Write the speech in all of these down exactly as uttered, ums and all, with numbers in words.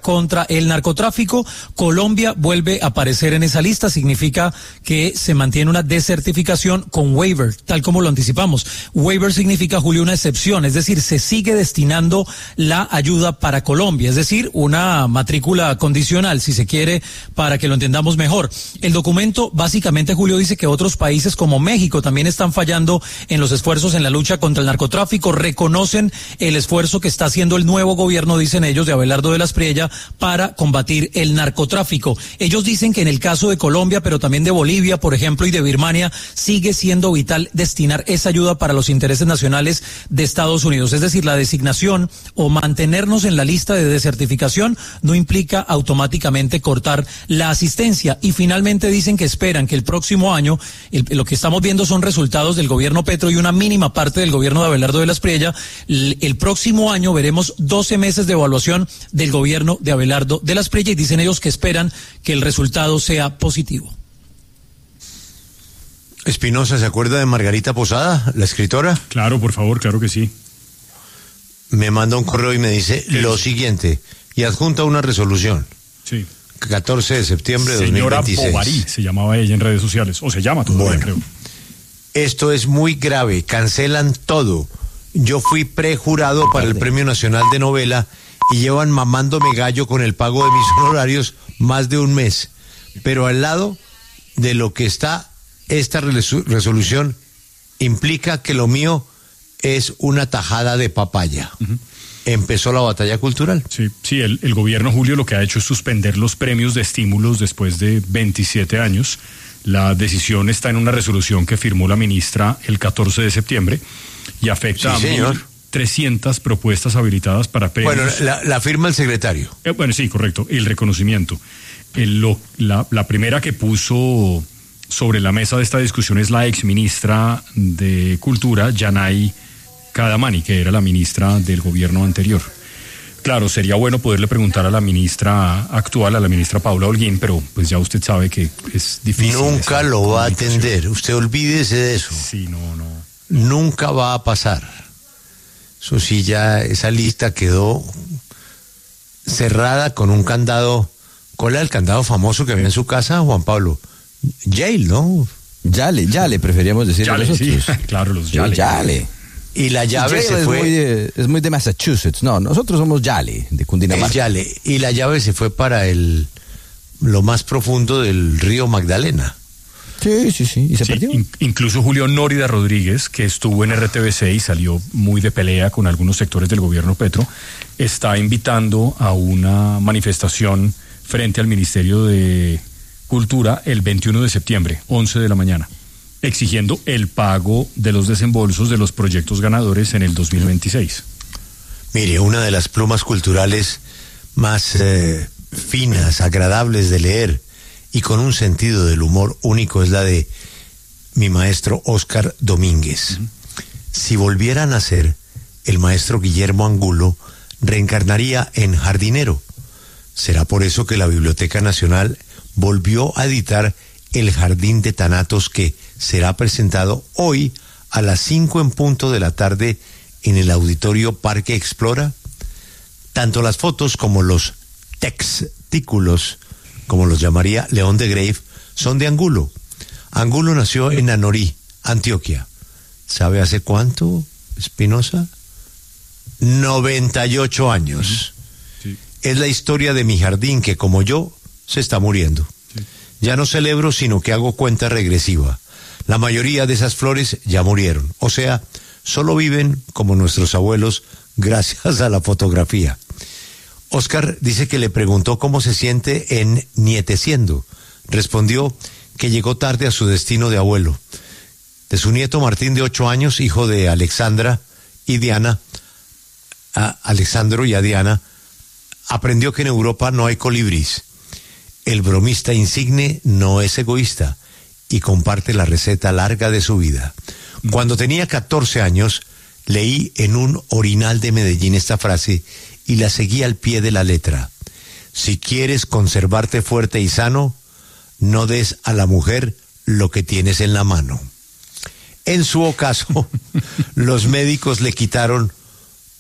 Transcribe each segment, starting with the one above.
contra el narcotráfico. Colombia vuelve a aparecer en esa lista, significa que se mantiene una desertificación con waiver, tal como lo anticipamos. Waiver significa, Julio, una excepción, es decir, se sigue destinando la ayuda para Colombia, es decir, una matrícula condicional, si se quiere, para que lo entendamos mejor. El documento básicamente, Julio, dice que otros países como México también están fallando en los esfuerzos en la lucha contra el narcotráfico, reconocen el esfuerzo que está haciendo el nuevo gobierno, dicen ellos, de Abelardo de la Espriella, para combatir el narcotráfico. Ellos dicen que en el caso de Colombia, pero también de Bolivia, por ejemplo, y de Birmania, sigue siendo vital destinar esa ayuda para los intereses nacionales de Estados Unidos. Es decir, la designación o mantenernos en la lista de desertificación no implica automáticamente cortar la asistencia. Y finalmente dicen que esperan que el próximo año, el, lo que estamos viendo son resultados del gobierno Petro y una mínima parte del gobierno de Abelardo de la Espriella. El, el próximo año veremos doce meses de evaluación del gobierno de Abelardo de la Espriella y dicen ellos que esperan que el resultado sea positivo. Espinosa, ¿se acuerda de Margarita Posada, la escritora? Claro, por favor, claro que sí. Me manda un correo y me dice ¿Qué? Lo siguiente, y adjunta una resolución. Sí. catorce de septiembre de dos mil veintiséis. Señora Bovary se llamaba ella en redes sociales, o se llama todavía, bueno, creo. Esto es muy grave, cancelan todo. Yo fui prejurado para el Premio Nacional de Novela y llevan mamándome gallo con el pago de mis honorarios más de un mes. Pero al lado de lo que está, esta resolución implica que lo mío es una tajada de papaya. Uh-huh. Empezó la batalla cultural. Sí, sí, el, el gobierno, Julio, lo que ha hecho es suspender los premios de estímulos después de veintisiete años. La decisión está en una resolución que firmó la ministra el catorce de septiembre y afecta sí, a trescientas propuestas habilitadas para premios. Bueno, la, la firma el secretario. Eh, bueno, sí, correcto, el reconocimiento. El, lo, la, la primera que puso sobre la mesa de esta discusión es la exministra de Cultura, Yanay Cadamani, que era la ministra del gobierno anterior. Claro, sería bueno poderle preguntar a la ministra actual, a la ministra Paula Holguín, pero pues ya usted sabe que es difícil. Nunca lo va a atender, usted olvídese de eso. Sí, no, no. Nunca va a pasar. Eso sí, ya esa lista quedó cerrada con un candado. ¿Cuál era el candado famoso que había en su casa, Juan Pablo? Jail, ¿no? Yale, Yale, preferíamos decir Yale, nosotros. Sí, claro, los Yale. Sí, Yale. Y la llave Yale se es fue. Muy de, es muy de Massachusetts. No, nosotros somos Yale, de Cundinamarca. Yale. Y la llave se fue para el lo más profundo del río Magdalena. Sí, sí, sí. ¿Y se sí, perdió? In, incluso Julio Nórida Rodríguez, que estuvo en R T V C y salió muy de pelea con algunos sectores del gobierno Petro, está invitando a una manifestación frente al Ministerio de Cultura el veintiuno de septiembre, once de la mañana, exigiendo el pago de los desembolsos de los proyectos ganadores en el dos mil veintiséis. Mire, una de las plumas culturales más eh, finas, agradables de leer y con un sentido del humor único es la de mi maestro Óscar Domínguez. Uh-huh. Si volviera a nacer, el maestro Guillermo Angulo reencarnaría en jardinero. Será por eso que la Biblioteca Nacional volvió a editar El Jardín de Thanatos, que será presentado hoy a las cinco en punto de la tarde en el Auditorio Parque Explora. Tanto las fotos como los textículos, como los llamaría León de Grave, son de Angulo. Angulo nació en Anorí, Antioquia. ¿Sabe hace cuánto, Espinosa? noventa y ocho años. Sí. Es la historia de mi jardín que, como yo, se está muriendo. Sí. Ya no celebro, sino que hago cuenta regresiva. La mayoría de esas flores ya murieron. O sea, solo viven como nuestros abuelos gracias a la fotografía. Óscar dice que le preguntó cómo se siente en nieteciendo. Respondió que llegó tarde a su destino de abuelo. De su nieto Martín, de ocho años, hijo de Alexandra y Diana, a Alexandro y a Diana, aprendió que en Europa no hay colibríes. El bromista insigne no es egoísta y comparte la receta larga de su vida. Cuando tenía catorce años, leí en un orinal de Medellín esta frase y la seguí al pie de la letra. Si quieres conservarte fuerte y sano, no des a la mujer lo que tienes en la mano. En su ocaso, los médicos le quitaron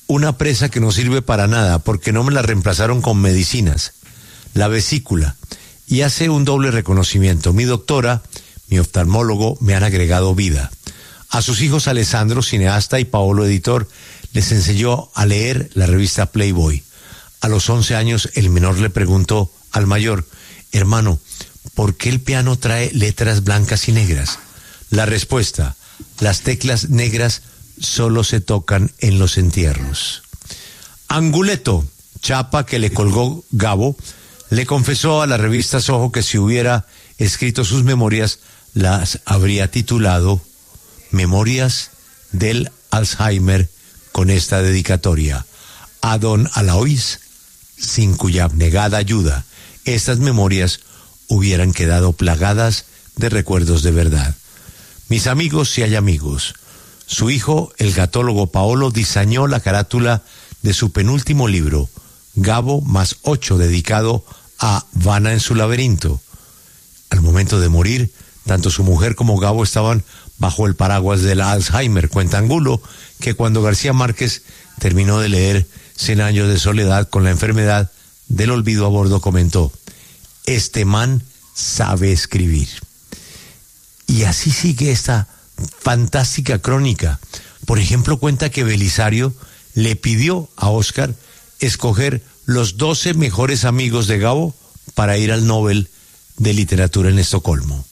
una presa que no sirve para nada porque no me la reemplazaron con medicinas, la vesícula, y hace un doble reconocimiento. Mi doctora, mi oftalmólogo, me han agregado vida. A sus hijos Alessandro, cineasta, y Paolo, editor, les enseñó a leer la revista Playboy. A los once años, el menor le preguntó al mayor: hermano, ¿por qué el piano trae letras blancas y negras? La respuesta: las teclas negras solo se tocan en los entierros. Anguleto, chapa que le colgó Gabo, le confesó a la revista Soho que si hubiera escrito sus memorias, las habría titulado Memorias del Alzheimer, con esta dedicatoria: a don Alois, sin cuya abnegada ayuda estas memorias hubieran quedado plagadas de recuerdos de verdad. Mis amigos, si hay amigos. Su hijo, el gatólogo Paolo, diseñó la carátula de su penúltimo libro, Gabo más ocho, dedicado a Vana en su laberinto. Al momento de morir, tanto su mujer como Gabo estaban bajo el paraguas del Alzheimer. Cuenta Angulo que cuando García Márquez terminó de leer Cien años de soledad con la enfermedad del olvido a bordo, comentó: este man sabe escribir. Y así sigue esta fantástica crónica. Por ejemplo, cuenta que Belisario le pidió a Oscar escoger los doce mejores amigos de Gabo para ir al Nobel de Literatura en Estocolmo.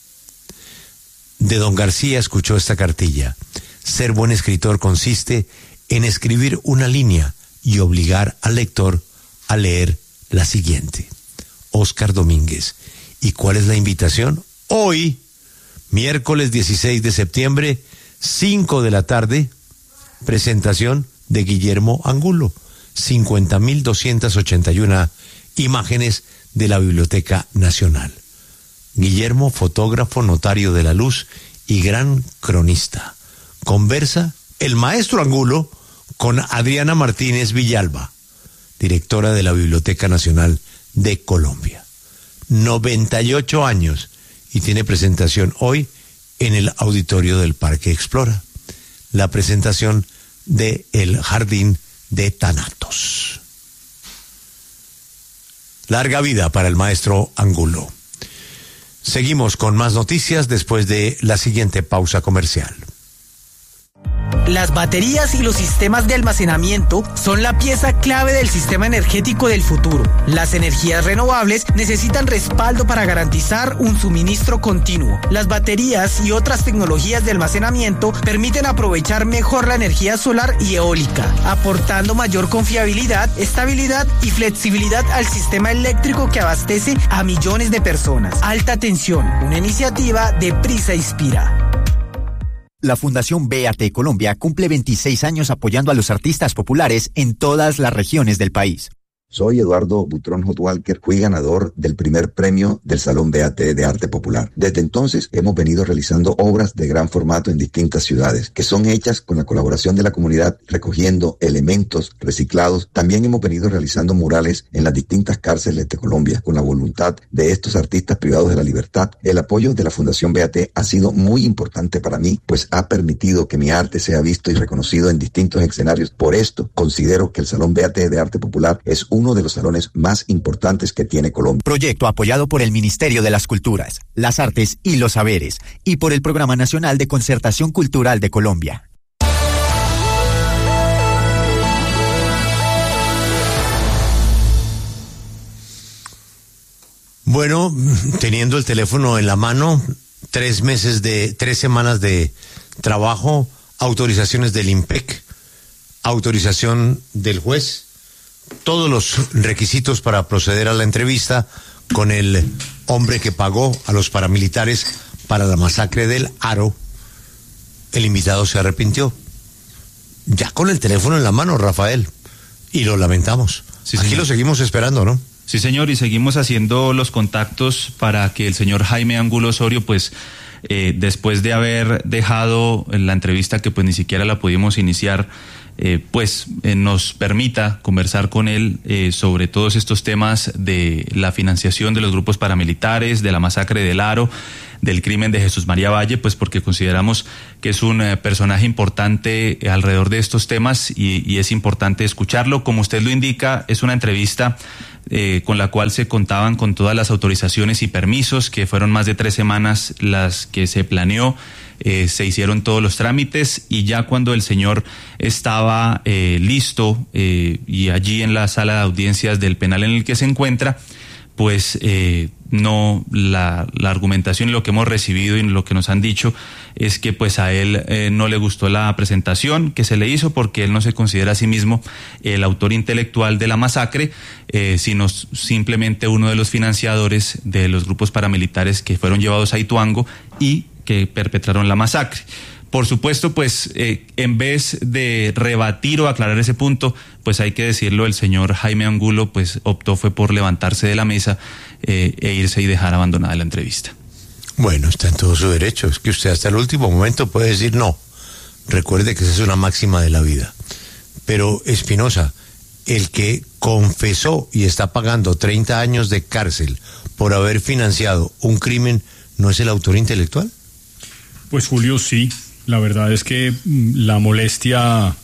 De don García escuchó esta cartilla: ser buen escritor consiste en escribir una línea y obligar al lector a leer la siguiente. Oscar Domínguez. ¿Y cuál es la invitación? Hoy, miércoles dieciséis de septiembre, cinco de la tarde, presentación de Guillermo Angulo. cincuenta mil doscientas ochenta y una imágenes de la Biblioteca Nacional. Guillermo, fotógrafo, notario de la luz y gran cronista. Conversa el maestro Angulo con Adriana Martínez Villalba, directora de la Biblioteca Nacional de Colombia. noventa y ocho años y tiene presentación hoy en el auditorio del Parque Explora. La presentación de El Jardín de Thanatos. Larga vida para el maestro Angulo. Seguimos con más noticias después de la siguiente pausa comercial. Las baterías y los sistemas de almacenamiento son la pieza clave del sistema energético del futuro. Las energías renovables necesitan respaldo para garantizar un suministro continuo. Las baterías y otras tecnologías de almacenamiento permiten aprovechar mejor la energía solar y eólica, aportando mayor confiabilidad, estabilidad y flexibilidad al sistema eléctrico que abastece a millones de personas. Alta tensión, una iniciativa de Prisa Inspira. La Fundación B A T Colombia cumple veintiséis años apoyando a los artistas populares en todas las regiones del país. Soy Eduardo Butrón Hot Walker, fui ganador del primer premio del Salón B A T de Arte Popular. Desde entonces hemos venido realizando obras de gran formato en distintas ciudades, que son hechas con la colaboración de la comunidad, recogiendo elementos reciclados. También hemos venido realizando murales en las distintas cárceles de Colombia, con la voluntad de estos artistas privados de la libertad. El apoyo de la Fundación B A T ha sido muy importante para mí, pues ha permitido que mi arte sea visto y reconocido en distintos escenarios. Por esto, considero que el Salón B A T de Arte Popular es uno de los salones más importantes que tiene Colombia. Proyecto apoyado por el Ministerio de las Culturas, las Artes y los Saberes y por el Programa Nacional de Concertación Cultural de Colombia. Bueno, teniendo el teléfono en la mano, tres meses de, tres semanas de trabajo, autorizaciones del IMPEC, autorización del juez, todos los requisitos para proceder a la entrevista con el hombre que pagó a los paramilitares para la masacre del Aro. El invitado se arrepintió. Ya con el teléfono en la mano, Rafael. Y lo lamentamos. Sí, Aquí señor. Lo seguimos esperando, ¿no? Sí, señor, y seguimos haciendo los contactos para que el señor Jaime Angulo Osorio, pues, eh, después de haber dejado la entrevista que pues ni siquiera la pudimos iniciar, eh, pues eh, nos permita conversar con él eh, sobre todos estos temas de la financiación de los grupos paramilitares, de la masacre del Aro, del crimen de Jesús María Valle, pues porque consideramos que es un eh, personaje importante alrededor de estos temas y, y es importante escucharlo. Como usted lo indica, es una entrevista eh, con la cual se contaban con todas las autorizaciones y permisos, que fueron más de tres semanas las que se planeó. Eh, se hicieron todos los trámites y ya cuando el señor estaba eh, listo eh, y allí en la sala de audiencias del penal en el que se encuentra, pues eh, no la, la argumentación y lo que hemos recibido y lo que nos han dicho es que pues a él eh, no le gustó la presentación que se le hizo porque él no se considera a sí mismo el autor intelectual de la masacre, eh, sino simplemente uno de los financiadores de los grupos paramilitares que fueron llevados a Ituango y que perpetraron la masacre. Por supuesto, pues eh, en vez de rebatir o aclarar ese punto, pues hay que decirlo, el señor Jaime Angulo pues optó fue por levantarse de la mesa eh, e irse y dejar abandonada la entrevista. Bueno, está en todo su derecho, es que usted hasta el último momento puede decir no. Recuerde que esa es una máxima de la vida. Pero Espinosa, el que confesó y está pagando treinta años de cárcel por haber financiado un crimen, ¿no es el autor intelectual? Pues Julio, sí. La verdad es que la molestia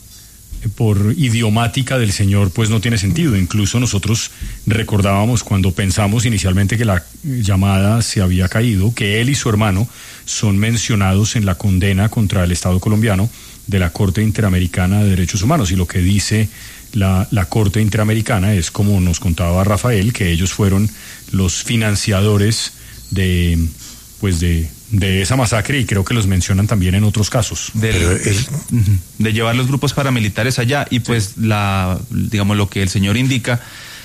por idiomática del señor pues no tiene sentido. Incluso nosotros recordábamos cuando pensamos inicialmente que la llamada se había caído, que él y su hermano son mencionados en la condena contra el Estado colombiano de la Corte Interamericana de Derechos Humanos, y lo que dice la, la Corte Interamericana es, como nos contaba Rafael, que ellos fueron los financiadores de pues de de esa masacre, y creo que los mencionan también en otros casos. De, el, de llevar los grupos paramilitares allá, y pues la digamos lo que el señor indica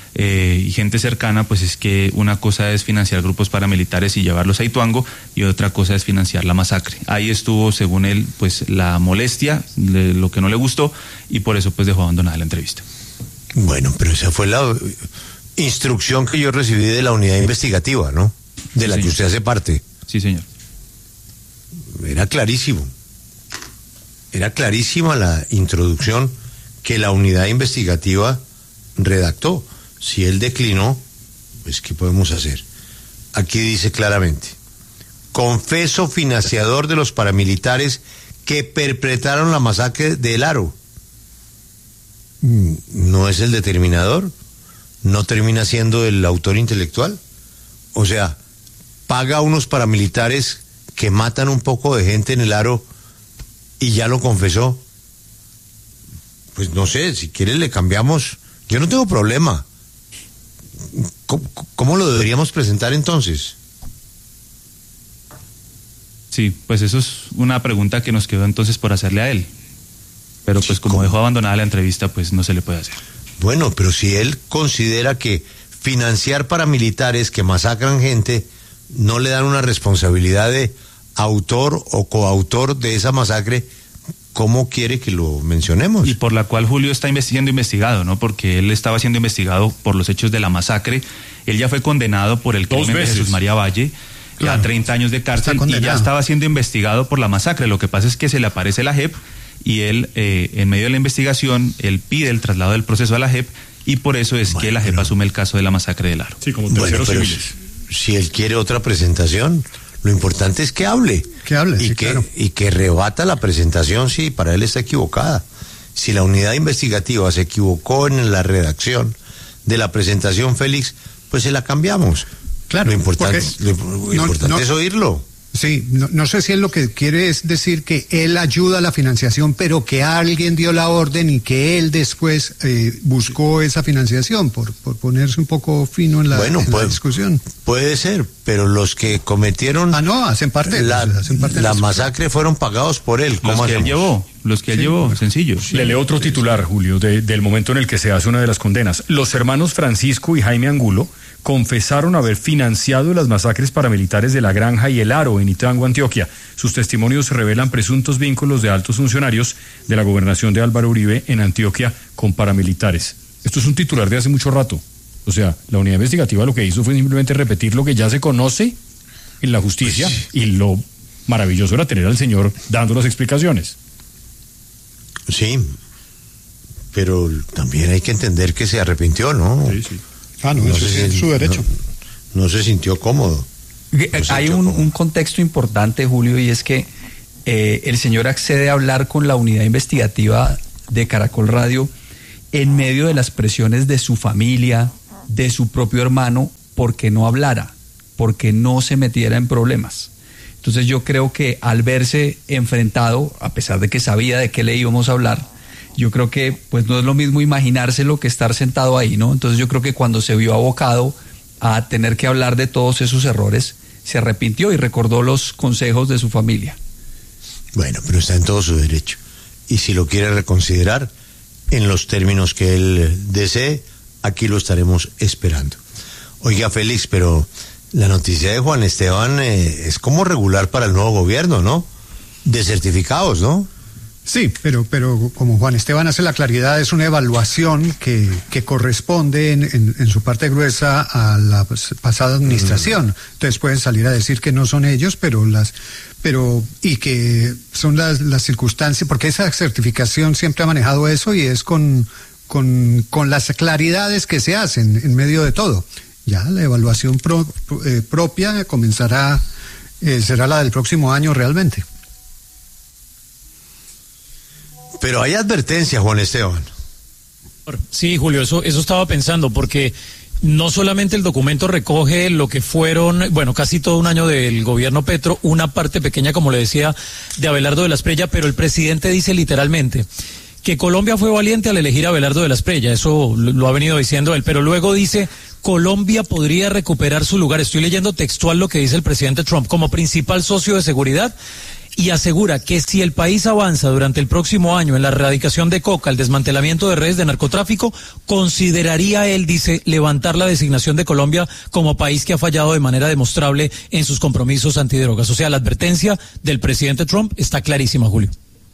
eh, y gente cercana, pues es que una cosa es financiar grupos paramilitares y llevarlos a Ituango, y otra cosa es financiar la masacre. Ahí estuvo, según él, pues la molestia, de lo que no le gustó, y por eso pues dejó abandonada la entrevista. Bueno, pero esa fue la instrucción que yo recibí de la unidad investigativa, ¿no? De sí, la señor. que usted hace parte. Sí, señor. Era clarísimo. Era clarísima la introducción que la unidad investigativa redactó. Si él declinó, pues ¿qué podemos hacer? Aquí dice claramente: confeso financiador de los paramilitares que perpetraron la masacre del Aro. ¿No es el determinador? ¿No termina siendo el autor intelectual? O sea, paga a unos paramilitares que matan un poco de gente en el Aro y ya lo confesó. Pues no sé, si quiere le cambiamos. Yo no tengo problema. ¿Cómo, cómo lo deberíamos presentar entonces? Sí, pues eso es una pregunta que nos quedó entonces por hacerle a él. Pero pues como dejó abandonada la entrevista, pues no se le puede hacer. Bueno, pero si él considera que financiar paramilitares que masacran gente no le dan una responsabilidad de autor o coautor de esa masacre, ¿cómo quiere que lo mencionemos? Y por la cual Julio está siendo investigado, ¿no? Porque él estaba siendo investigado por los hechos de la masacre. Él ya fue condenado por el crimen de Jesús María Valle, claro, a treinta años de cárcel, y ya estaba siendo investigado por la masacre. Lo que pasa es que se le aparece la J E P y él, eh, en medio de la investigación, él pide el traslado del proceso a la J E P, y por eso es bueno, que la J E P asume el caso de la masacre del Aro. Sí, como terceros bueno, civiles. Si él quiere otra presentación, lo importante es que hable. Que hable, y sí, que, claro. y que rebata la presentación si para él está equivocada. Si la unidad investigativa se equivocó en la redacción de la presentación, Félix, pues se la cambiamos. Claro. Lo importante, porque lo, lo no, importante no, es oírlo. Sí, no, no sé si él lo que quiere es decir que él ayuda a la financiación, pero que alguien dio la orden y que él después eh, buscó esa financiación, por, por ponerse un poco fino en la, bueno, en puede, la discusión. Puede ser, pero los que cometieron ah, no, hacen parte, la, hacen parte la de masacre fueron pagados por él. ¿Cómo los que hacemos? él llevó, los que él sí, llevó, sencillo. Le leo otro titular, Julio, de, del momento en el que se hace una de las condenas. Los hermanos Francisco y Jaime Angulo confesaron haber financiado las masacres paramilitares de La Granja y El Aro en Ituango, Antioquia. Sus testimonios revelan presuntos vínculos de altos funcionarios de la gobernación de Álvaro Uribe en Antioquia con paramilitares. Esto es un titular de hace mucho rato. O sea, la unidad investigativa lo que hizo fue simplemente repetir lo que ya se conoce en la justicia, pues, y lo maravilloso era tener al señor dando las explicaciones. Sí, pero también hay que entender que se arrepintió, ¿no? Sí, sí. Ah, no, No eso sé es si- su derecho. No, no se sintió cómodo. No se Hay sintió un, cómodo. un contexto importante, Julio, y es que eh, el señor accede a hablar con la unidad investigativa de Caracol Radio en medio de las presiones de su familia, de su propio hermano, porque no hablara, porque no se metiera en problemas. Entonces yo creo que al verse enfrentado, a pesar de que sabía de qué le íbamos a hablar, yo creo que pues no es lo mismo imaginárselo que estar sentado ahí, ¿no? Entonces yo creo que cuando se vio abocado a tener que hablar de todos esos errores, se arrepintió y recordó los consejos de su familia. Bueno, pero está en todo su derecho. Y si lo quiere reconsiderar, en los términos que él desee, aquí lo estaremos esperando. Oiga, Félix, pero la noticia de Juan Esteban eh, es como regular para el nuevo gobierno, ¿no? De certificados, ¿no? Sí, pero, pero como Juan Esteban hace la claridad, es una evaluación que, que corresponde en, en, en su parte gruesa a la pasada administración. Entonces pueden salir a decir que no son ellos, pero las, pero, y que son las, las circunstancias, porque esa certificación siempre ha manejado eso y es con, con, con las claridades que se hacen en medio de todo. Ya la evaluación pro, eh, propia comenzará, eh, será la del próximo año realmente. Pero hay advertencia, Juan Esteban. Sí, Julio, eso, eso estaba pensando, porque no solamente el documento recoge lo que fueron, bueno, casi todo un año del gobierno Petro, una parte pequeña, como le decía, de Abelardo de la Espriella, pero el presidente dice literalmente que Colombia fue valiente al elegir a Abelardo de la Espriella, eso lo, lo ha venido diciendo él, pero luego dice Colombia podría recuperar su lugar. Estoy leyendo textual lo que dice el presidente Trump como principal socio de seguridad. Y asegura que si el país avanza durante el próximo año en la erradicación de coca, el desmantelamiento de redes de narcotráfico, consideraría él, dice, levantar la designación de Colombia como país que ha fallado de manera demostrable en sus compromisos antidrogas. O sea, la advertencia del presidente Trump está clarísima, Julio.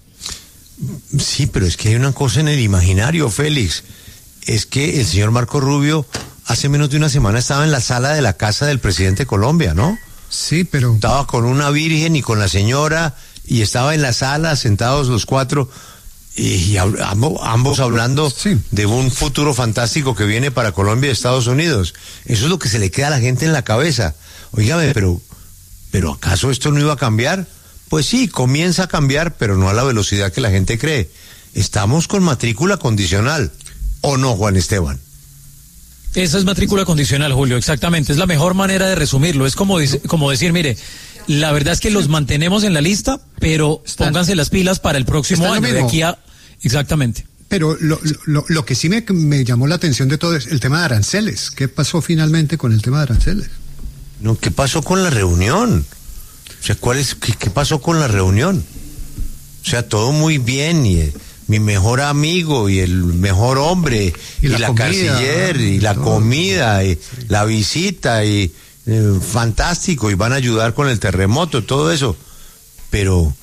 Sí, pero es que hay una cosa en el imaginario, Félix. Es que el señor Marco Rubio hace menos de una semana estaba en la sala de la casa del presidente de Colombia, ¿no? Sí, pero... Estaba con una virgen y con la señora, y estaba en la sala, sentados los cuatro, y, y ambos, ambos hablando sí. de un futuro fantástico que viene para Colombia y Estados Unidos. Eso es lo que se le queda a la gente en la cabeza. Óigame, pero, pero ¿acaso esto no iba a cambiar? Pues sí, comienza a cambiar, pero no a la velocidad que la gente cree. Estamos con matrícula condicional, ¿o no, Juan Esteban? Esa es matrícula condicional, Julio, exactamente. Es la mejor manera de resumirlo. Es como, dice, como decir, mire, la verdad es que los mantenemos en la lista, pero Está, pónganse las pilas para el próximo año. De aquí a... Exactamente. Pero lo, lo, lo que sí me, me llamó la atención de todo es el tema de aranceles. ¿Qué pasó finalmente con el tema de aranceles? No, ¿qué pasó con la reunión? O sea, ¿cuál es, qué, qué pasó con la reunión? O sea, todo muy bien y... mi mejor amigo y el mejor hombre y, y la, la canciller y la todo, comida y sí. la visita y eh, fantástico, y van a ayudar con el terremoto, todo eso, pero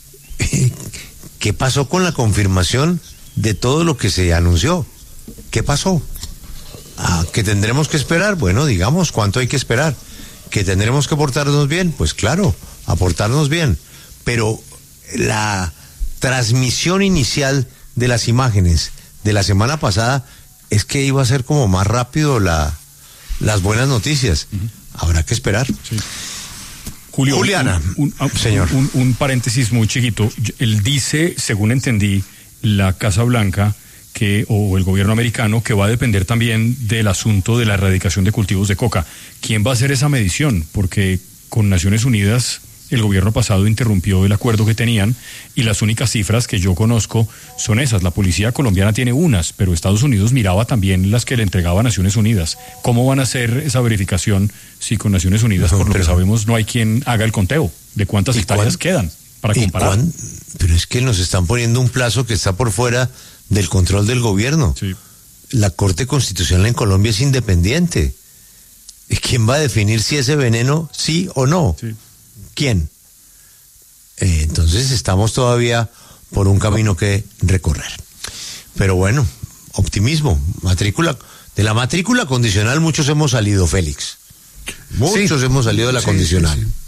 ¿qué pasó con la confirmación de todo lo que se anunció? ¿Qué pasó? Ah, ¿que tendremos que esperar? Bueno, digamos, ¿cuánto hay que esperar? ¿Que tendremos que portarnos bien? Pues claro, aportarnos bien, pero la transmisión inicial de las imágenes de la semana pasada es que iba a ser como más rápido la, las buenas noticias. Uh-huh. Habrá que esperar. Sí. Julio, Juliana, un, un, señor. Un, un paréntesis muy chiquito. Él dice, según entendí, la Casa Blanca que o el gobierno americano, que va a depender también del asunto de la erradicación de cultivos de coca. ¿Quién va a hacer esa medición? Porque con Naciones Unidas el gobierno pasado interrumpió el acuerdo que tenían y las únicas cifras que yo conozco son esas. La policía colombiana tiene unas, pero Estados Unidos miraba también las que le entregaba a Naciones Unidas. ¿Cómo van a hacer esa verificación si con Naciones Unidas, no, por lo que sabemos, no hay quien haga el conteo de cuántas hectáreas quedan para comparar? Pero es que nos están poniendo un plazo que está por fuera del control del gobierno. Sí. La Corte Constitucional en Colombia es independiente. ¿Quién va a definir si ese veneno sí o no? Sí. ¿Quién? Eh, entonces estamos todavía por un camino que recorrer. Pero bueno, optimismo, matrícula, de la matrícula condicional muchos hemos salido, Félix. Muchos sí, hemos salido de la sí, condicional. Sí, sí.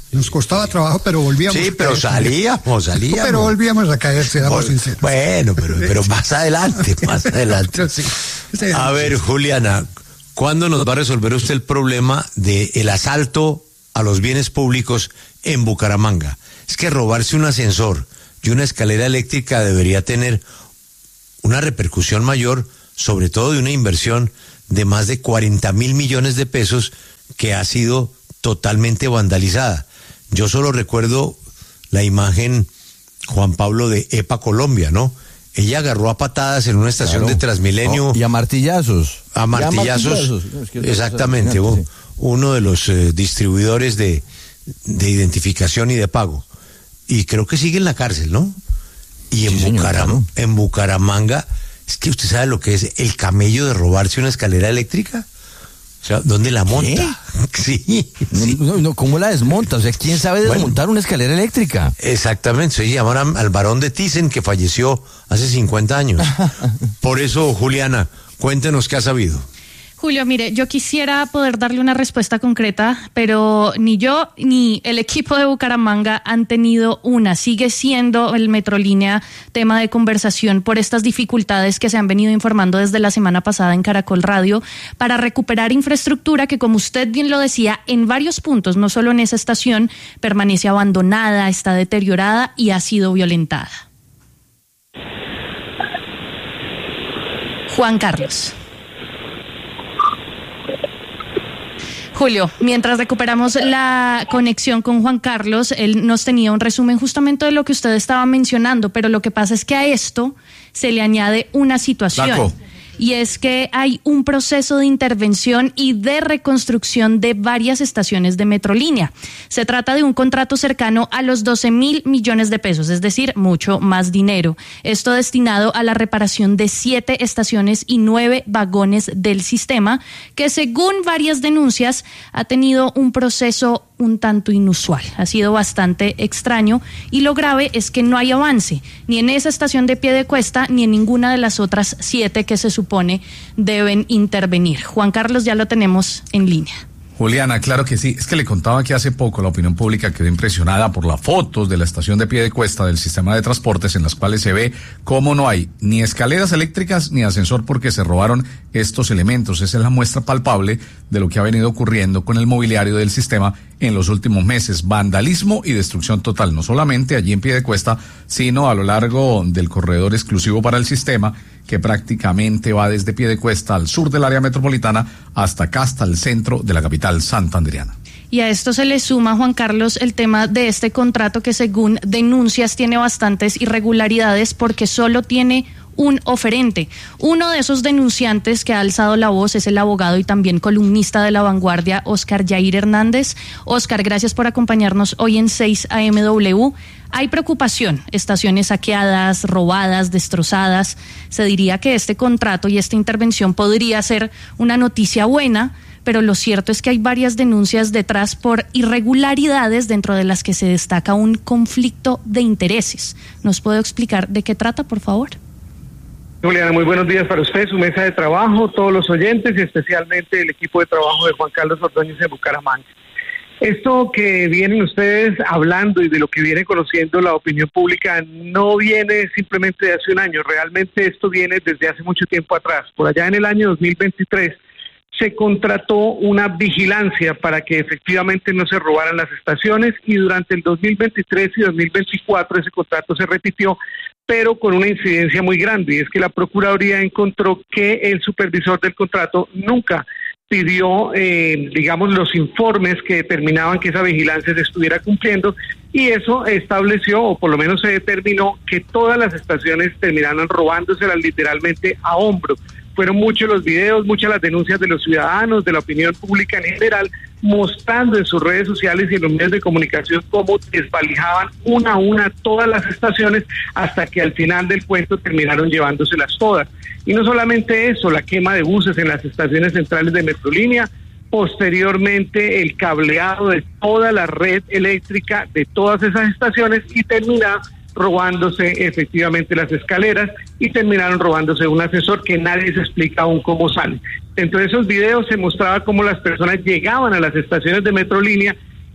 Nos costaba trabajo, pero volvíamos. Sí, pero salíamos, salíamos. Pero volvíamos a caer, seamos sinceros. Bueno, pero, pero más adelante, más adelante. Sí, a ver, Juliana, ¿cuándo nos va a resolver usted el problema del asalto a los bienes públicos en Bucaramanga? Es que robarse un ascensor y una escalera eléctrica debería tener una repercusión mayor, sobre todo de una inversión de más de cuarenta mil millones de pesos que ha sido totalmente vandalizada. Yo solo recuerdo la imagen, Juan Pablo, de EPA Colombia, ¿no? Ella agarró a patadas en una estación claro. de Transmilenio. Oh, y a martillazos. A martillazos. A martillazos. No, es que exactamente, cosa, sí. Uno de los eh, distribuidores de, de identificación y de pago. Y creo que sigue en la cárcel, ¿no? Y en, sí, Bucaram- señor, en Bucaramanga, es que usted sabe lo que es el camello de robarse una escalera eléctrica. O sea, ¿dónde la monta? Sí, sí. No, no, ¿cómo la desmonta? O sea, ¿quién sabe desmontar bueno, una escalera eléctrica? Exactamente, se llaman al barón de Thyssen, que falleció hace cincuenta años. Por eso, Juliana, cuéntenos qué ha sabido. Julio, mire, yo quisiera poder darle una respuesta concreta, pero ni yo ni el equipo de Bucaramanga han tenido una. Sigue siendo el Metrolínea tema de conversación por estas dificultades que se han venido informando desde la semana pasada en Caracol Radio para recuperar infraestructura que, como usted bien lo decía, en varios puntos, no solo en esa estación, permanece abandonada, está deteriorada y ha sido violentada. Juan Carlos. Julio, mientras recuperamos la conexión con Juan Carlos, él nos tenía un resumen justamente de lo que usted estaba mencionando, pero lo que pasa es que a esto se le añade una situación. Flaco. Y es que hay un proceso de intervención y de reconstrucción de varias estaciones de Metrolínea. Se trata de un contrato cercano a los doce mil millones de pesos, es decir, mucho más dinero. Esto destinado a la reparación de siete estaciones y nueve vagones del sistema, que según varias denuncias ha tenido un proceso un tanto inusual. Ha sido bastante extraño y lo grave es que no hay avance ni en esa estación de Piedecuesta ni en ninguna de las otras siete que se supone deben intervenir. Juan Carlos, ya lo tenemos en línea. Juliana, claro que sí. Es que le contaba que hace poco la opinión pública quedó impresionada por las fotos de la estación de Piedecuesta del sistema de transportes en las cuales se ve cómo no hay ni escaleras eléctricas ni ascensor porque se robaron estos elementos. Esa es la muestra palpable de lo que ha venido ocurriendo con el mobiliario del sistema en los últimos meses. Vandalismo y destrucción total, no solamente allí en Piedecuesta, sino a lo largo del corredor exclusivo para el sistema, que prácticamente va desde Piedecuesta al sur del área metropolitana hasta acá, hasta el centro de la capital santandereana. Y a esto se le suma, Juan Carlos, el tema de este contrato que, según denuncias, tiene bastantes irregularidades porque solo tiene un oferente. Uno de esos denunciantes que ha alzado la voz es el abogado y también columnista de La Vanguardia, Oscar Yair Hernández. Oscar, gracias por acompañarnos hoy en seis A M W. Hay preocupación, estaciones saqueadas, robadas, destrozadas. Se diría que este contrato y esta intervención podría ser una noticia buena, pero lo cierto es que hay varias denuncias detrás por irregularidades dentro de las que se destaca un conflicto de intereses. ¿Nos puede explicar de qué trata, por favor? Juliana, muy buenos días para usted, su mesa de trabajo, todos los oyentes y especialmente el equipo de trabajo de Juan Carlos Ordóñez de Bucaramanga. Esto que vienen ustedes hablando y de lo que viene conociendo la opinión pública no viene simplemente de hace un año, realmente esto viene desde hace mucho tiempo atrás. Por allá en el año dos mil veintitrés se contrató una vigilancia para que efectivamente no se robaran las estaciones y durante el dos mil veintitrés y dos mil veinticuatro ese contrato se repitió, pero con una incidencia muy grande, y es que la Procuraduría encontró que el supervisor del contrato nunca pidió, eh, digamos, los informes que determinaban que esa vigilancia se estuviera cumpliendo, y eso estableció, o por lo menos se determinó, que todas las estaciones terminaron robándoselas literalmente a hombro. Fueron muchos los videos, muchas las denuncias de los ciudadanos, de la opinión pública en general, mostrando en sus redes sociales y en los medios de comunicación cómo desvalijaban una a una todas las estaciones hasta que al final del cuento terminaron llevándoselas todas. Y no solamente eso, la quema de buses en las estaciones centrales de Metrolínea, posteriormente el cableado de toda la red eléctrica de todas esas estaciones y terminaron robándose efectivamente las escaleras y terminaron robándose un ascensor que nadie se explica aún cómo sale. Dentro de esos videos se mostraba cómo las personas llegaban a las estaciones de Metrolínea,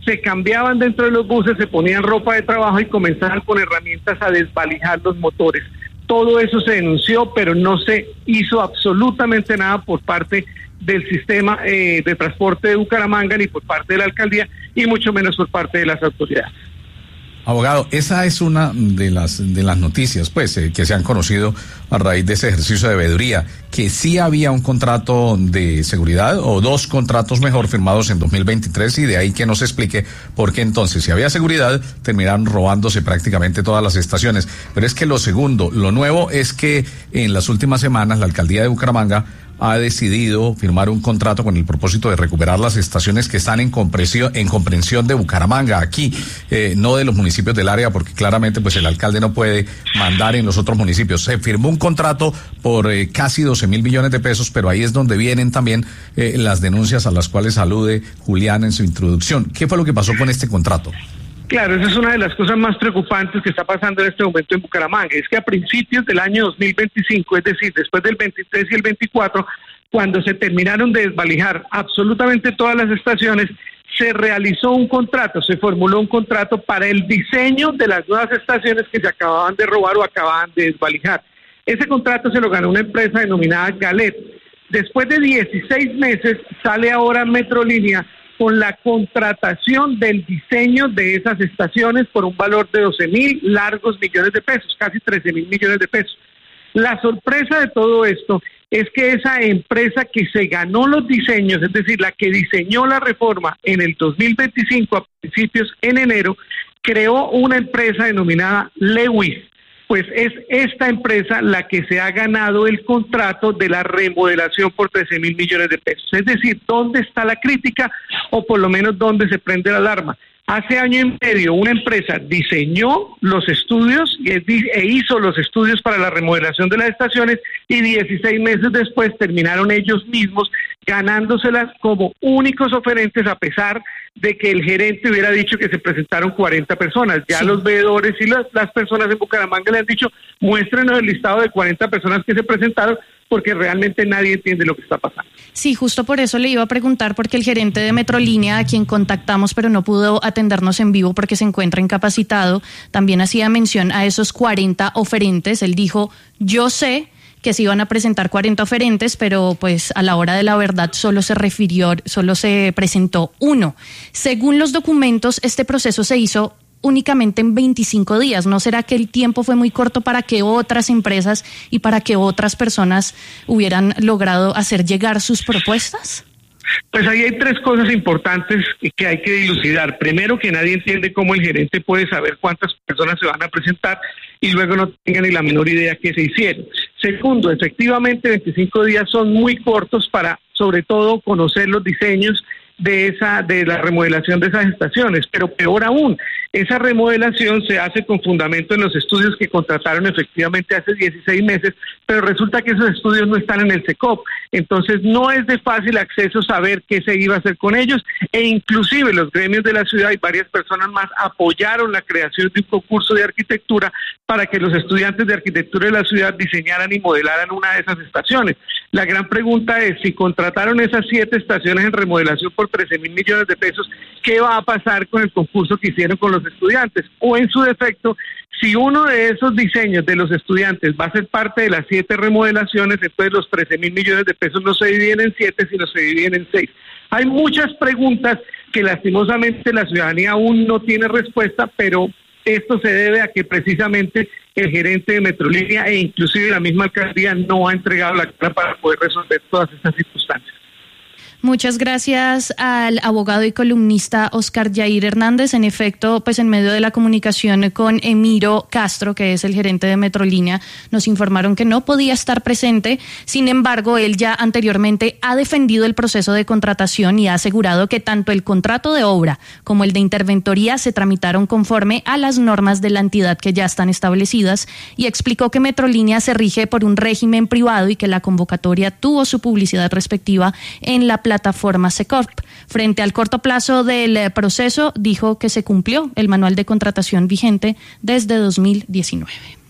se cambiaban dentro de los buses, se ponían ropa de trabajo y comenzaban con herramientas a desvalijar los motores. Todo eso se denunció, pero no se hizo absolutamente nada por parte del sistema eh, de transporte de Bucaramanga, ni por parte de la alcaldía, y mucho menos por parte de las autoridades. Abogado, esa es una de las de las noticias, pues, eh, que se han conocido a raíz de ese ejercicio de veeduría, que sí había un contrato de seguridad, o dos contratos mejor, firmados en dos mil veintitrés, y de ahí que nos explique por qué entonces, si había seguridad, terminaron robándose prácticamente todas las estaciones. Pero es que lo segundo, lo nuevo es que en las últimas semanas la alcaldía de Bucaramanga ha decidido firmar un contrato con el propósito de recuperar las estaciones que están en comprensión, en comprensión de Bucaramanga, aquí, eh, no de los municipios del área, porque claramente pues el alcalde no puede mandar en los otros municipios. Se firmó un contrato por eh, casi doce mil millones de pesos, pero ahí es donde vienen también eh, las denuncias a las cuales alude Julián en su introducción. ¿Qué fue lo que pasó con este contrato? Claro, esa es una de las cosas más preocupantes que está pasando en este momento en Bucaramanga. Es que a principios del año dos mil veinticinco, es decir, después del veintitrés y el veinticuatro, cuando se terminaron de desvalijar absolutamente todas las estaciones, se realizó un contrato, se formuló un contrato para el diseño de las nuevas estaciones que se acababan de robar o acababan de desvalijar. Ese contrato se lo ganó una empresa denominada Galet. Después de dieciséis meses sale ahora Metrolínea con la contratación del diseño de esas estaciones por un valor de doce mil largos millones de pesos, casi trece mil millones de pesos. La sorpresa de todo esto es que esa empresa que se ganó los diseños, es decir, la que diseñó la reforma en el dos mil veinticinco, a principios en enero, creó una empresa denominada Lewis. Pues es esta empresa la que se ha ganado el contrato de la remodelación por trece mil millones de pesos. Es decir, ¿dónde está la crítica? O por lo menos, ¿dónde se prende la alarma? Hace año y medio una empresa diseñó los estudios e hizo los estudios para la remodelación de las estaciones, y dieciséis meses después terminaron ellos mismos ganándoselas como únicos oferentes, a pesar de que el gerente hubiera dicho que se presentaron cuarenta personas. Ya sí. Los veedores y las, las personas en Bucaramanga le han dicho, muéstrenos el listado de cuarenta personas que se presentaron, porque realmente nadie entiende lo que está pasando. Sí, justo por eso le iba a preguntar, porque el gerente de Metrolínea, a quien contactamos pero no pudo atendernos en vivo porque se encuentra incapacitado, también hacía mención a esos cuarenta oferentes. Él dijo, yo sé que se iban a presentar cuarenta oferentes, pero pues a la hora de la verdad solo se refirió, solo se presentó uno. Según los documentos, este proceso se hizo únicamente en veinticinco días. ¿No será que el tiempo fue muy corto para que otras empresas y para que otras personas hubieran logrado hacer llegar sus propuestas? Pues ahí hay tres cosas importantes que hay que dilucidar. Primero, que nadie entiende cómo el gerente puede saber cuántas personas se van a presentar y luego no tengan ni la menor idea que se hicieron. Segundo, efectivamente veinticinco días son muy cortos para, sobre todo, conocer los diseños de esa de la remodelación de esas estaciones, pero peor aún, esa remodelación se hace con fundamento en los estudios que contrataron efectivamente hace dieciséis meses, pero resulta que esos estudios no están en el SECOP, entonces no es de fácil acceso saber qué se iba a hacer con ellos, e inclusive los gremios de la ciudad y varias personas más apoyaron la creación de un concurso de arquitectura para que los estudiantes de arquitectura de la ciudad diseñaran y modelaran una de esas estaciones. La gran pregunta es, si contrataron esas siete estaciones en remodelación por trece mil millones de pesos, ¿qué va a pasar con el concurso que hicieron con los estudiantes? O en su defecto, si uno de esos diseños de los estudiantes va a ser parte de las siete remodelaciones, entonces los trece mil millones de pesos no se dividen en siete, sino se dividen en seis. Hay muchas preguntas que lastimosamente la ciudadanía aún no tiene respuesta, pero esto se debe a que precisamente el gerente de Metrolínea e inclusive la misma alcaldía no ha entregado la cara para poder resolver todas estas circunstancias. Muchas gracias al abogado y columnista Oscar Yair Hernández. En efecto, pues en medio de la comunicación con Emiro Castro, que es el gerente de Metrolínea, nos informaron que no podía estar presente. Sin embargo, él ya anteriormente ha defendido el proceso de contratación y ha asegurado que tanto el contrato de obra como el de interventoría se tramitaron conforme a las normas de la entidad que ya están establecidas, y explicó que Metrolínea se rige por un régimen privado y que la convocatoria tuvo su publicidad respectiva en la plataforma plataforma SECOP. Frente al corto plazo del proceso, dijo que se cumplió el manual de contratación vigente desde dos mil diecinueve.